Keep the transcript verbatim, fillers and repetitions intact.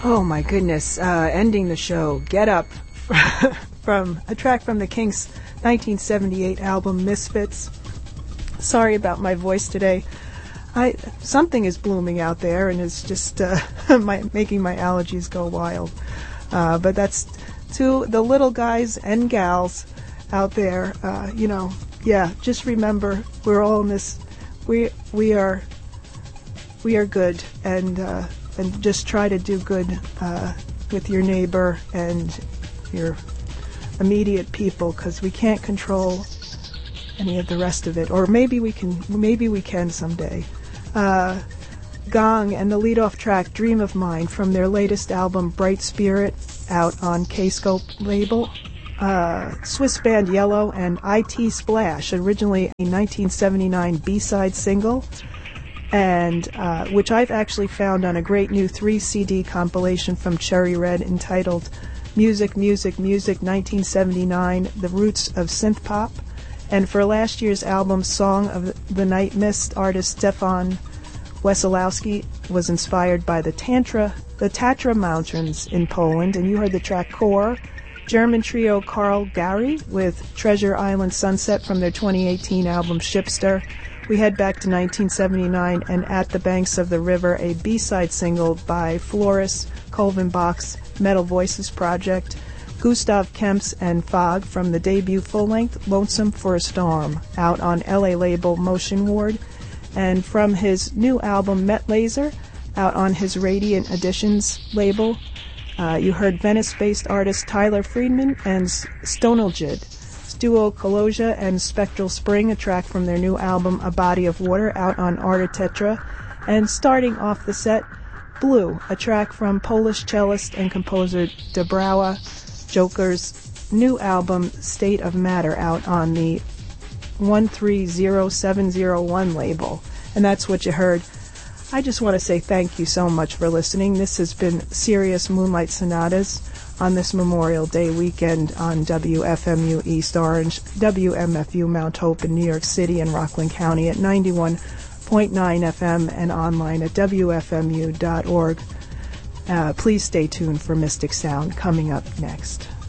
Oh my goodness, uh, ending the show, Get Up, from a track from the Kinks' nineteen seventy-eight album, Misfits. Sorry about my voice today. I Something is blooming out there and is just uh, my, making my allergies go wild. Uh, but that's to the little guys and gals out there, uh, you know, yeah, just remember, we're all in this, we we are, we are good, and uh, and just try to do good uh, with your neighbor and your immediate people, because we can't control any of the rest of it, or maybe we can, maybe we can someday. Uh, Gong and the lead-off track, Dream of Mine, from their latest album, Bright Spirit, out on K-Scope label. Uh, Swiss band Yellow and I T Splash, originally a nineteen seventy-nine B-side single, and uh, which I've actually found on a great new three C D compilation from Cherry Red entitled Music, Music, Music nineteen seventy-nine, The Roots of Synth Pop. And for last year's album, Song of the Night Mist, artist Stefan Wesolowski was inspired by the Tantra, the Tatra Mountains in Poland, and you heard the track Core. German trio Karl Gary with Treasure Island Sunset from their twenty eighteen album Shipster. We head back to nineteen seventy-nine and At the Banks of the River, a B-side single by Floris Colvin Bach's Metal Voices project. Gustav Kemps and Fogg from the debut full-length Lonesome for a Storm, out on L A label Motion Ward. And from his new album Met Laser, out on his Radiant Editions label, uh, you heard Venice-based artist Tyler Friedman and Stoneljid. Duo Kolosia and Spectral Spring, a track from their new album A Body of Water, out on Arta Tetra. And starting off the set, Blue, a track from Polish cellist and composer Dobrała Joker's new album State of Matter, out on the one three zero seven zero one label. And that's what you heard. I just want to say thank you so much for listening. This has been Serious Moonlight Sonatas on this Memorial Day weekend on W F M U East Orange, W M F U Mount Hope in New York City and Rockland County at ninety-one point nine F M and online at W F M U dot org. Uh, please stay tuned for Mystic Sound coming up next.